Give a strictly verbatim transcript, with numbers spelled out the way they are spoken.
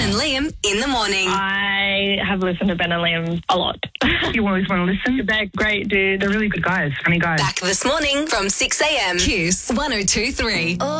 and Liam in the morning. I have listened to Ben and Liam a lot. You always want to listen. They're great dudes. They're really good guys, funny guys. Back this morning from six a.m. Kiss one oh two three.